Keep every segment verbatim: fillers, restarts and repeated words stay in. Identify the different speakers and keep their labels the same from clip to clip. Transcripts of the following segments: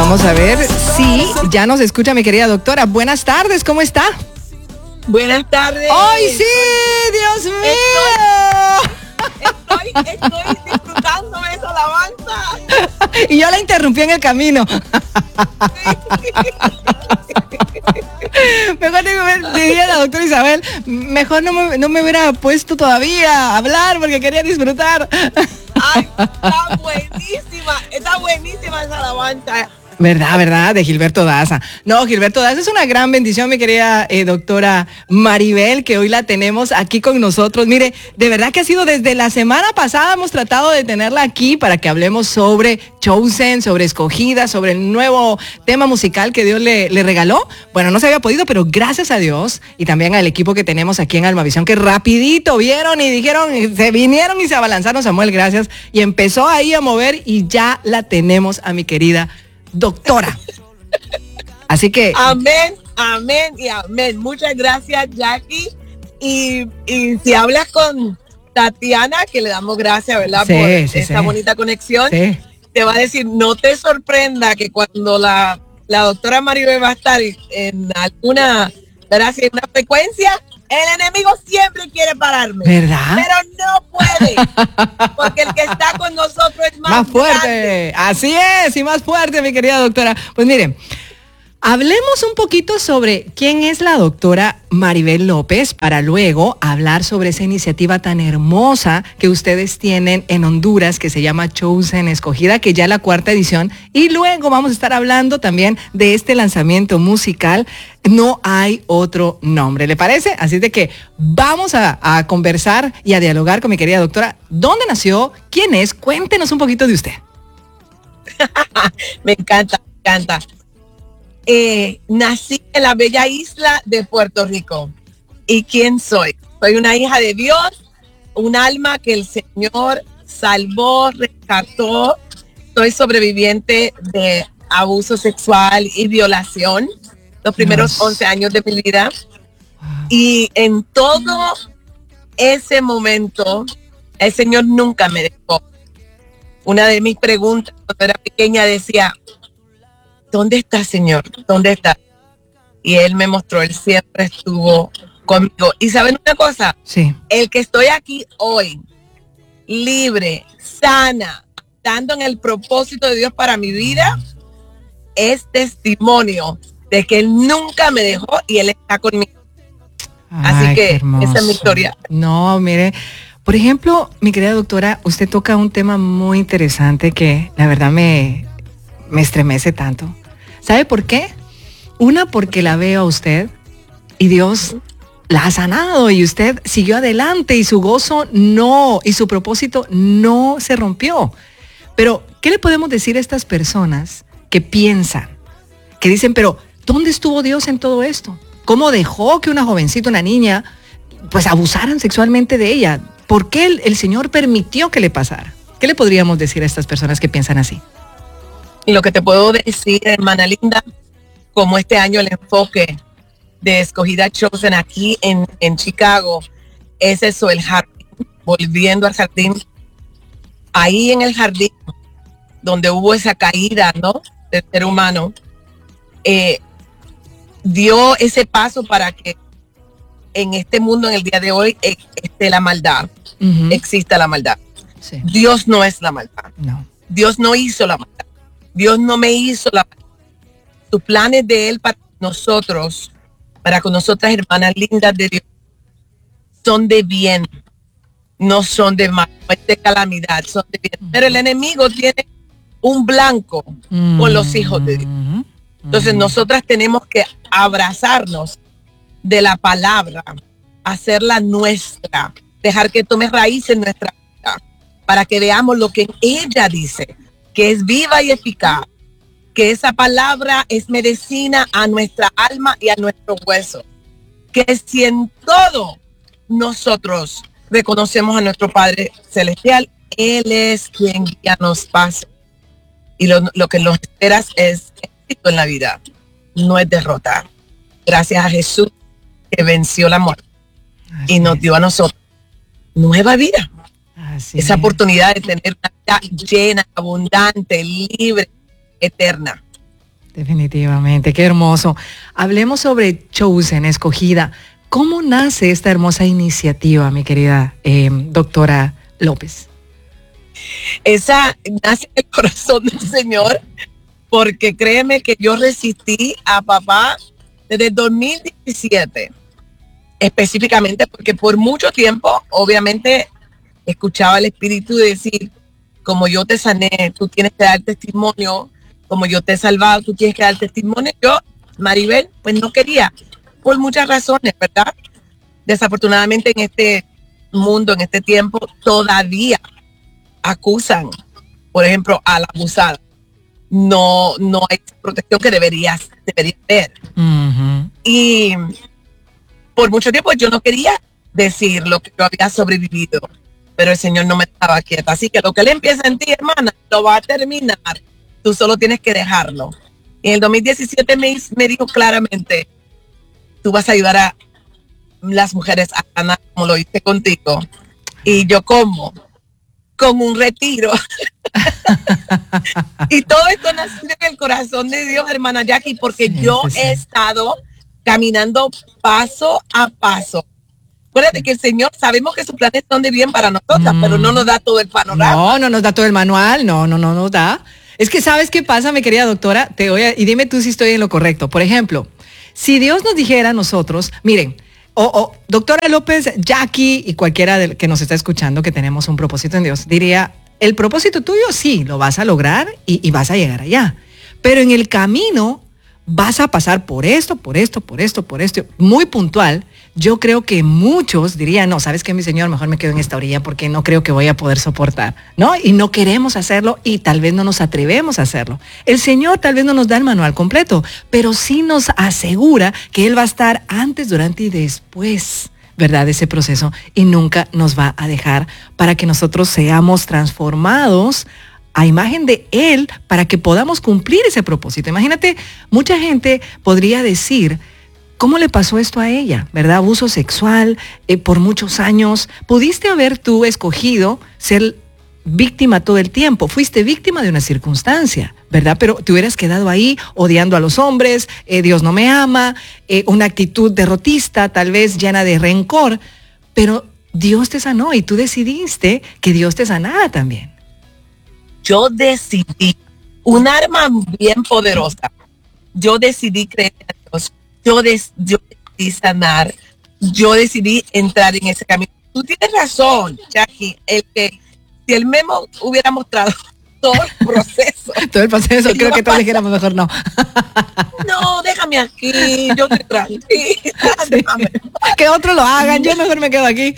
Speaker 1: Vamos a ver si ya nos escucha mi querida doctora. Buenas tardes, ¿cómo está?
Speaker 2: Buenas tardes.
Speaker 1: ¡Ay, sí! ¡Dios mío!
Speaker 2: Estoy, estoy, estoy disfrutándome esa alabanza.
Speaker 1: Y yo la interrumpí en el camino. Mejor le diría a la doctora Isabel, mejor no me, no me hubiera puesto todavía a hablar porque quería disfrutar.
Speaker 2: Ay, está buenísima, está buenísima esa alabanza.
Speaker 1: ¿Verdad, verdad? De Gilberto Daza. No, Gilberto Daza es una gran bendición, mi querida eh, doctora Maribel, que hoy la tenemos aquí con nosotros. Mire, de verdad que ha sido desde la semana pasada, hemos tratado de tenerla aquí para que hablemos sobre Chosen, sobre Escogida, sobre el nuevo tema musical que Dios le, le regaló. Bueno, no se había podido, pero gracias a Dios y también al equipo que tenemos aquí en Almavisión, que rapidito vieron y dijeron, se vinieron y se abalanzaron, Samuel, gracias. Y empezó ahí a mover y ya la tenemos a mi querida doctora. Así que
Speaker 2: amén, amén y amén. Muchas gracias, Jackie. Y, y si hablas con Tatiana, que le damos gracias, ¿verdad?
Speaker 1: Sí,
Speaker 2: por
Speaker 1: sí,
Speaker 2: esta
Speaker 1: sí.
Speaker 2: bonita conexión,
Speaker 1: sí.
Speaker 2: te va a decir, no te sorprenda que cuando la, la doctora Maribel va a estar en alguna, ¿verdad? Si en una frecuencia, el enemigo siempre quiere pararme.
Speaker 1: ¿Verdad?
Speaker 2: Pero no puede. Porque el que está con nosotros es más,
Speaker 1: más fuerte.
Speaker 2: grande.
Speaker 1: Así es, y más fuerte, mi querida doctora. Pues miren, hablemos un poquito sobre quién es la doctora Maribel López para luego hablar sobre esa iniciativa tan hermosa que ustedes tienen en Honduras que se llama Chosen Escogida, que ya es la cuarta edición. Y luego vamos a estar hablando también de este lanzamiento musical, No Hay Otro Nombre. ¿Le parece? Así de que vamos a, a conversar y a dialogar con mi querida doctora. ¿Dónde nació? ¿Quién es? Cuéntenos un poquito de usted.
Speaker 2: Me encanta, me encanta. Eh, nací en la bella isla de Puerto Rico. ¿Y quién soy? Soy una hija de Dios, un alma que el Señor salvó, rescató. Soy sobreviviente de abuso sexual y violación los primeros Dios. once años de mi vida. Y en todo ese momento, el Señor nunca me dejó. Una de mis preguntas cuando era pequeña decía, ¿dónde está, Señor? ¿Dónde está? Y Él me mostró, Él siempre estuvo conmigo. ¿Y saben una cosa?
Speaker 1: Sí.
Speaker 2: El que estoy aquí hoy, libre, sana, dando en el propósito de Dios para mi vida, es testimonio de que Él nunca me dejó y Él está conmigo. Así
Speaker 1: Ay,
Speaker 2: que esa es mi historia.
Speaker 1: No, mire, por ejemplo, mi querida doctora, usted toca un tema muy interesante que la verdad me, me estremece tanto. ¿Sabe por qué? Una, porque la veo a usted y Dios la ha sanado y usted siguió adelante y su gozo no, y su propósito no se rompió. Pero, ¿qué le podemos decir a estas personas que piensan, que dicen, pero ¿dónde estuvo Dios en todo esto? ¿Cómo dejó que una jovencita, una niña, pues abusaran sexualmente de ella? ¿Por qué el, el Señor permitió que le pasara? ¿Qué le podríamos decir a estas personas que piensan así?
Speaker 2: Y lo que te puedo decir, hermana linda, como este año el enfoque de Escogida Chosen aquí en, en Chicago, es eso, el jardín, volviendo al jardín. Ahí en el jardín, donde hubo esa caída, ¿no?, del ser humano, eh, dio ese paso para que en este mundo, en el día de hoy, esté la maldad, uh-huh. exista la maldad. Sí. Dios no es la maldad.
Speaker 1: No.
Speaker 2: Dios no hizo la maldad. Dios no me hizo la maldad. Sus planes de Él para nosotros, para con nosotras hermanas lindas de Dios, son de bien, no son de mal, no es de calamidad, son de bien. Uh-huh. Pero el enemigo tiene un blanco uh-huh. con los hijos de Dios. Entonces uh-huh. nosotras tenemos que abrazarnos de la palabra, hacerla nuestra, dejar que tome raíz en nuestra vida, para que veamos lo que ella dice, que es viva y eficaz, que esa palabra es medicina a nuestra alma y a nuestro hueso, que si en todo nosotros reconocemos a nuestro Padre Celestial, Él es quien guía los pasos, y lo, lo que nos esperas es éxito en la vida, no es derrota. Gracias a Jesús que venció la muerte Así y nos es. dio a nosotros nueva vida. Así Esa es. oportunidad de tener una vida llena, abundante, libre, eterna.
Speaker 1: Definitivamente, qué hermoso. Hablemos sobre Chosen, escogida. ¿Cómo nace esta hermosa iniciativa, mi querida eh, doctora López?
Speaker 2: Esa nace en el corazón del Señor, porque créeme que yo resistí a papá desde el dos mil diecisiete, específicamente porque por mucho tiempo, obviamente, escuchaba al Espíritu decir, como yo te sané, tú tienes que dar testimonio, como yo te he salvado, tú tienes que dar testimonio. Yo, Maribel, pues no quería, por muchas razones, ¿verdad? Desafortunadamente en este mundo, en este tiempo, todavía acusan, por ejemplo, a la abusada. No, no hay protección que deberías, debería haber. Uh-huh. Y por mucho tiempo yo no quería decir lo que yo había sobrevivido, pero el Señor no me estaba quieta. Así que lo que Él empieza en ti, hermana, lo va a terminar. Tú solo tienes que dejarlo. Y en el dos mil diecisiete me, me dijo claramente, tú vas a ayudar a las mujeres a ganar como lo hice contigo. Y yo como, con un retiro. Y todo esto nació en el corazón de Dios, hermana Jackie, porque sí, yo sí, sí. he estado caminando paso a paso. Acuérdate que el Señor, sabemos que sus planes son de bien para nosotras, mm. pero no nos da todo el panorama.
Speaker 1: No, no nos da todo el manual, no, no, no nos da. Es que ¿sabes qué pasa, mi querida doctora? Te voy a, y dime tú si estoy en lo correcto. Por ejemplo, si Dios nos dijera a nosotros, miren, o oh, oh, doctora López, Jackie y cualquiera de, que nos está escuchando que tenemos un propósito en Dios, diría, el propósito tuyo sí, lo vas a lograr y, y vas a llegar allá. Pero en el camino vas a pasar por esto, por esto, por esto, por esto, muy puntual. Yo creo que muchos dirían, no, ¿sabes qué, mi Señor? Mejor me quedo en esta orilla porque no creo que voy a poder soportar, ¿no? Y no queremos hacerlo y tal vez no nos atrevemos a hacerlo. El Señor tal vez no nos da el manual completo, pero sí nos asegura que Él va a estar antes, durante y después, ¿verdad? De ese proceso y nunca nos va a dejar para que nosotros seamos transformados a imagen de Él para que podamos cumplir ese propósito. Imagínate, mucha gente podría decir, ¿cómo le pasó esto a ella? ¿Verdad? Abuso sexual eh, por muchos años. Pudiste haber tú escogido ser víctima todo el tiempo. Fuiste víctima de una circunstancia, ¿verdad? Pero te hubieras quedado ahí odiando a los hombres, eh, Dios no me ama, eh, una actitud derrotista, tal vez llena de rencor. Pero Dios te sanó y tú decidiste que Dios te sanara también.
Speaker 2: Yo decidí, un arma bien poderosa, yo decidí creer en Dios, yo, des, yo decidí sanar, yo decidí entrar en ese camino. Tú tienes razón, Jackie, el que si él mismo hubiera mostrado todo el proceso.
Speaker 1: todo el proceso, creo que todos dijéramos mejor no.
Speaker 2: No, déjame aquí, yo estoy tranquila, déjame.
Speaker 1: Que otros lo hagan, yo mejor me quedo aquí.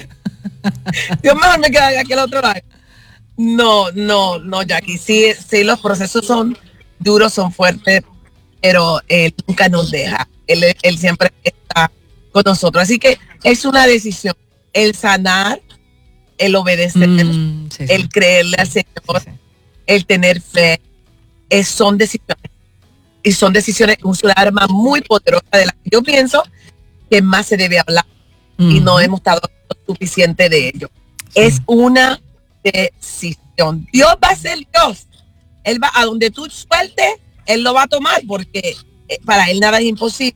Speaker 2: Yo mejor me quedo aquí, el otro lado. No, no, no, Jackie, sí, sí, los procesos son duros, son fuertes, pero Él nunca nos deja, Él, él siempre está con nosotros, así que es una decisión, el sanar, el obedecer, mm, sí, sí. el creerle al Señor, sí, sí. el tener fe, es, son decisiones, y son decisiones, es una arma muy poderosa de la que yo pienso que más se debe hablar, mm. y no hemos estado suficiente de ello, sí. es una decisión. Dios va a ser Dios. Él va a donde tú sueltes, Él lo va a tomar porque para Él nada es imposible.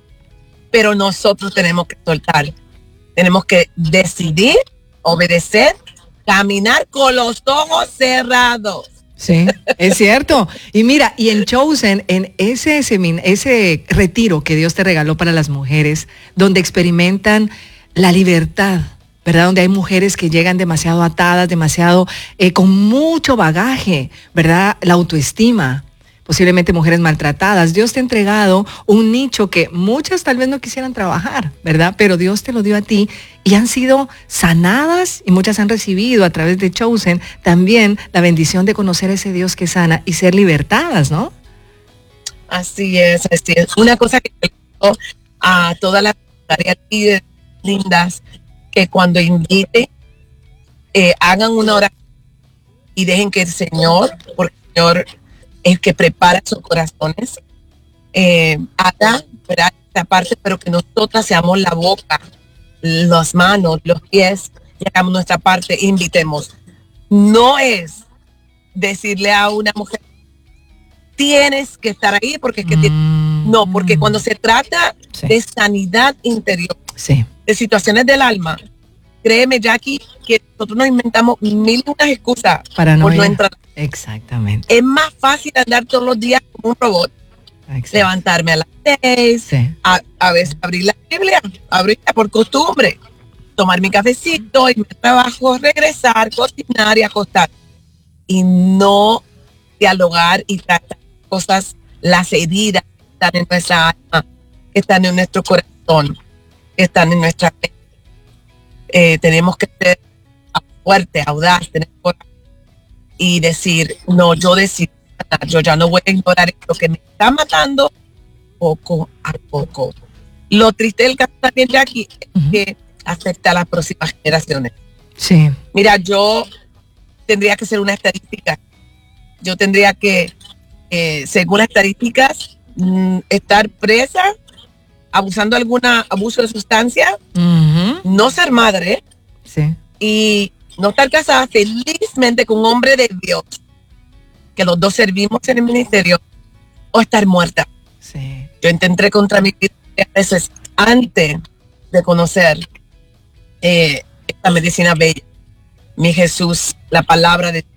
Speaker 2: Pero nosotros tenemos que soltar. Tenemos que decidir, obedecer, caminar con los ojos cerrados.
Speaker 1: Sí, es cierto. Y mira, y en Chosen, en ese, semin, ese retiro que Dios te regaló para las mujeres, donde experimentan la libertad, ¿verdad? Donde hay mujeres que llegan demasiado atadas, demasiado, eh, con mucho bagaje, ¿verdad? La autoestima, posiblemente mujeres maltratadas. Dios te ha entregado un nicho que muchas tal vez no quisieran trabajar, ¿verdad? Pero Dios te lo dio a ti y han sido sanadas y muchas han recibido a través de Chosen también la bendición de conocer a ese Dios que sana y ser libertadas, ¿no?
Speaker 2: Así es, así es. Una cosa que a todas las líderes lindas, que cuando invite, eh, hagan una oración y dejen que el Señor, porque el Señor es el que prepara sus corazones, eh, haga esta parte, pero que nosotras seamos la boca, las manos, los pies, y hagamos nuestra parte, invitemos. No es decirle a una mujer, tienes que estar ahí porque es que mm, no, porque cuando se trata sí. de sanidad interior,
Speaker 1: sí.
Speaker 2: de situaciones del alma, créeme, Jackie, que nosotros nos inventamos mil unas excusas
Speaker 1: para no,
Speaker 2: por no entrar.
Speaker 1: Exactamente.
Speaker 2: Es más fácil andar todos los días como un robot. Exacto. Levantarme a las seis, sí. a, a veces abrir la Biblia, abrirla por costumbre, tomar mi cafecito, irme al trabajo, regresar, cocinar y acostar. Y no dialogar y tratar cosas, las heridas que están en nuestra alma, que están en nuestro corazón, que están en nuestra mente. Eh, tenemos que ser fuertes, audaz, tener coraje y decir, no, yo decido, yo ya no voy a ignorar esto que me está matando poco a poco. Lo triste del caso también de aquí es uh-huh. que afecta a las próximas generaciones.
Speaker 1: Sí.
Speaker 2: Mira, yo tendría que ser una estadística. Yo tendría que, eh, según las estadísticas, mm, estar presa, abusando de algún abuso de sustancia, uh-huh. no ser madre
Speaker 1: sí.
Speaker 2: y no estar casada felizmente con un hombre de Dios, que los dos servimos en el ministerio, o estar muerta.
Speaker 1: Sí.
Speaker 2: Yo intenté contra mi vida a veces antes de conocer eh, esta medicina bella, mi Jesús, la palabra de Dios.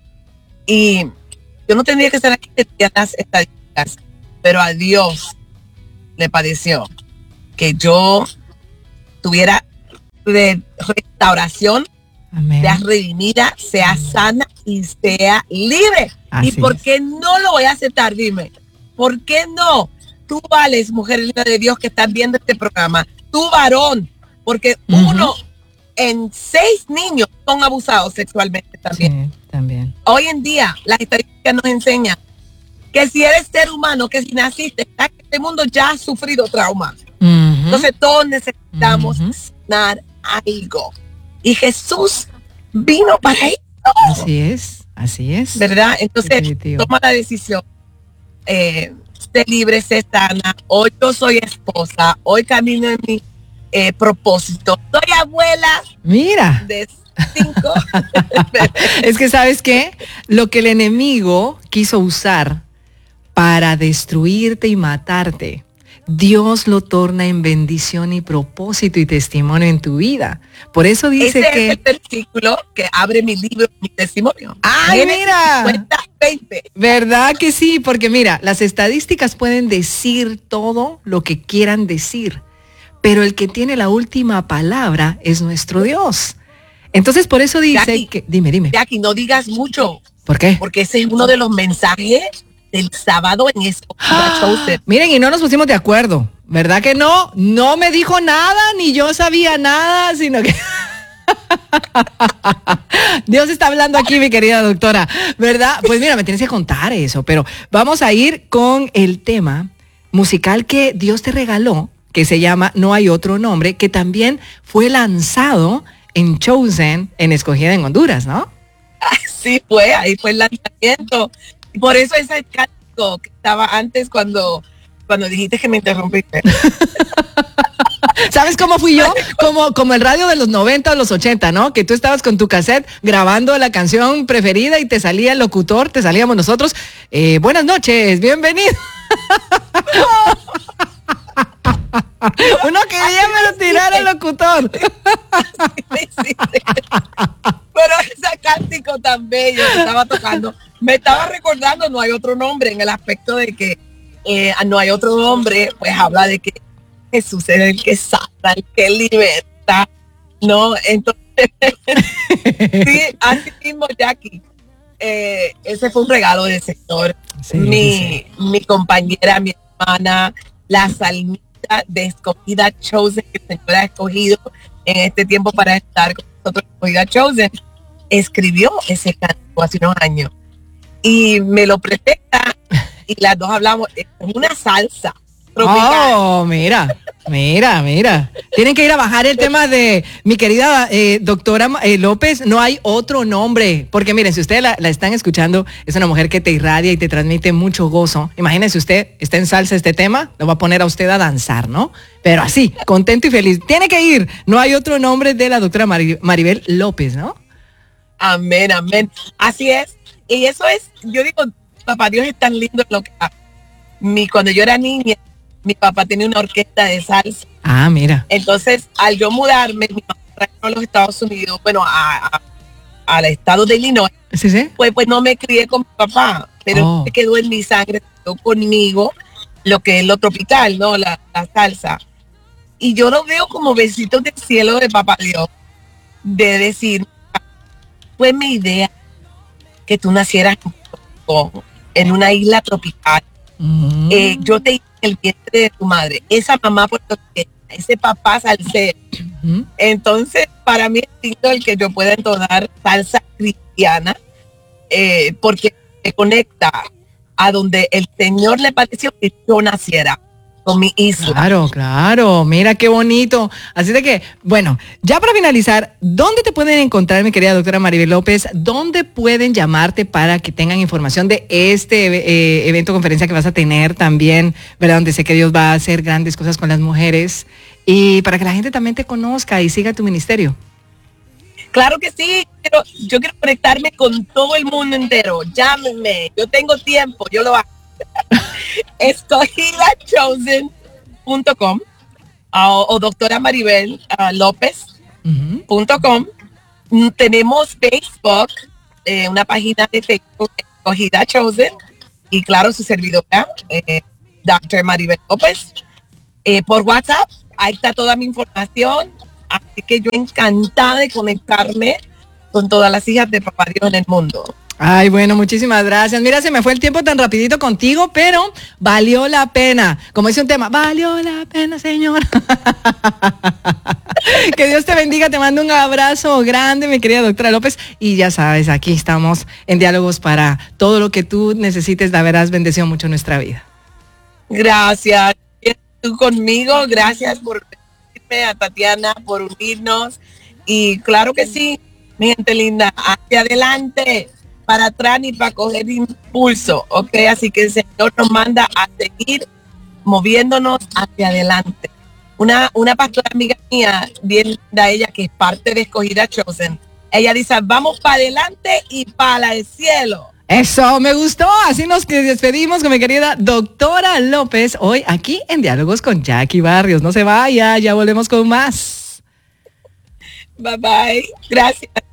Speaker 2: Y yo no tendría que estar aquí de las estadísticas, pero a Dios le pareció que yo tuviera de restauración, Amén. Sea redimida, sea Amén. Sana y sea libre. Así ¿Y por qué es. No lo voy a aceptar? Dime, ¿por qué no? Tú vales, mujer linda de Dios que estás viendo este programa, tú varón, porque uh-huh. uno en seis niños son abusados sexualmente también.
Speaker 1: Sí, también.
Speaker 2: Hoy en día las estadísticas nos enseñan que si eres ser humano, que si naciste, este mundo ya ha sufrido trauma. Uh-huh. Entonces todos necesitamos uh-huh. sanar algo. Y Jesús vino para eso.
Speaker 1: Así es, así es.
Speaker 2: ¿Verdad? Entonces definitivo. Toma la decisión. Eh, sé libre, sé sana. Hoy yo soy esposa. Hoy camino en mi eh, propósito. Soy abuela.
Speaker 1: Mira.
Speaker 2: De cinco.
Speaker 1: Es que, ¿sabes qué? Lo que el enemigo quiso usar para destruirte y matarte, Dios lo torna en bendición y propósito y testimonio en tu vida. Por eso dice
Speaker 2: Ese
Speaker 1: que...
Speaker 2: es el versículo que abre mi libro, mi testimonio.
Speaker 1: ¡Ay, mira!
Speaker 2: cincuenta, veinte.
Speaker 1: ¿Verdad que sí? Porque mira, las estadísticas pueden decir todo lo que quieran decir, pero el que tiene la última palabra es nuestro Dios. Entonces, por eso dice
Speaker 2: Jackie,
Speaker 1: que... Dime, dime.
Speaker 2: Jackie, no digas mucho.
Speaker 1: ¿Por qué?
Speaker 2: Porque ese es uno de los mensajes del sábado en Escogida
Speaker 1: ah,
Speaker 2: Chosen.
Speaker 1: Miren, y no nos pusimos de acuerdo, ¿verdad que no? No me dijo nada, ni yo sabía nada, sino que... Dios está hablando aquí, mi querida doctora, ¿verdad? Pues mira, me tienes que contar eso, pero vamos a ir con el tema musical que Dios te regaló, que se llama No hay otro nombre, que también fue lanzado en Chosen, en Escogida en Honduras, ¿no?
Speaker 2: Sí, fue, ahí fue el lanzamiento. Por eso ese cántico que estaba antes cuando, cuando dijiste que me interrumpiste.
Speaker 1: ¿Sabes cómo fui yo? Como, como el radio de los noventa o los ochenta, ¿no? Que tú estabas con tu cassette grabando la canción preferida y te salía el locutor, te salíamos nosotros. Eh, buenas noches, bienvenido. Uno quería me lo tirara el locutor.
Speaker 2: Sí, sí, sí. Pero ese cántico tan bello que estaba tocando, me estaba recordando No hay otro nombre, en el aspecto de que eh, no hay otro nombre, pues habla de que Jesús es el que sana, el que liberta, ¿no? Entonces, sí, así mismo, Jackie, eh, ese fue un regalo del sector. Sí, mi, sí. mi compañera, mi hermana, la salmista de Escogida Chosen, que el Señor ha escogido en este tiempo para estar con nosotros, Escogida Chosen, escribió ese canto hace unos años y me lo presenta y las dos hablamos, es una salsa tropical.
Speaker 1: Oh, mira, mira, mira. Tienen que ir a bajar el tema de mi querida eh, doctora eh, López, No hay otro nombre, porque miren, si ustedes la, la están escuchando, es una mujer que te irradia y te transmite mucho gozo. Imagínense, usted está en salsa este tema, lo va a poner a usted a danzar, ¿no? Pero así, contento y feliz. Tiene que ir, No hay otro nombre, de la doctora Mari, Maribel López, ¿no?
Speaker 2: Amén, amén. Así es. Y eso es, yo digo, papá Dios es tan lindo lo que hace. Mi, cuando yo era niña, mi papá tenía una orquesta de salsa.
Speaker 1: Ah, mira.
Speaker 2: Entonces, al yo mudarme, mi mamá trajo a los Estados Unidos, bueno, a, a, al estado de Illinois.
Speaker 1: Sí, sí.
Speaker 2: Pues, pues no me crié con mi papá, pero
Speaker 1: Oh.
Speaker 2: me quedó en mi sangre, quedó conmigo lo que es lo tropical, ¿no? La, la salsa. Y yo lo veo como besitos del cielo de papá Dios, de decir, fue mi idea que tú nacieras en una isla tropical.
Speaker 1: Mm.
Speaker 2: Eh, yo te hice en el vientre de tu madre, esa mamá puertorriqueña, ese papá salsero.
Speaker 1: Mm.
Speaker 2: Entonces, para mí es lindo el que yo pueda entonar salsa cristiana, eh, porque me conecta a donde el Señor le pareció que yo naciera, con mi isla.
Speaker 1: Claro, claro, mira qué bonito. Así de que, bueno, ya para finalizar, ¿dónde te pueden encontrar, mi querida doctora Maribel López? ¿Dónde pueden llamarte para que tengan información de este eh, evento, conferencia que vas a tener también, ¿verdad? Donde sé que Dios va a hacer grandes cosas con las mujeres y para que la gente también te conozca y siga tu ministerio.
Speaker 2: Claro que sí, pero yo quiero conectarme con todo el mundo entero. Llámenme, yo tengo tiempo, yo lo hago. escogida chosen punto com o, o doctora Maribel uh, López punto com. Uh-huh. Tenemos Facebook, eh, una página de Facebook, Escogida Chosen, y claro, su servidora, eh, doctora Maribel López. Eh, por WhatsApp, ahí está toda mi información, así que yo encantada de conectarme con todas las hijas de Papá Dios en el mundo.
Speaker 1: Ay, bueno, muchísimas gracias. Mira, se me fue el tiempo tan rapidito contigo, pero valió la pena. Como dice un tema, valió la pena, Señor. Que Dios te bendiga, te mando un abrazo grande, mi querida doctora López. Y ya sabes, aquí estamos en diálogos para todo lo que tú necesites. La verdad, has bendecido mucho nuestra vida.
Speaker 2: Gracias. Tú conmigo, gracias por unirme, a Tatiana, por unirnos. Y claro que sí, mi gente linda, hacia adelante, para atrás ni para coger impulso, ¿ok? Así que el Señor nos manda a seguir moviéndonos hacia adelante. Una, una pastora amiga mía, bien linda ella, que es parte de Escogida Chosen, ella dice, vamos para adelante y para el cielo.
Speaker 1: Eso, me gustó. Así nos despedimos con mi querida doctora López, hoy aquí en Diálogos con Jackie Barrios. No se vaya, ya volvemos con más.
Speaker 2: Bye bye. Gracias.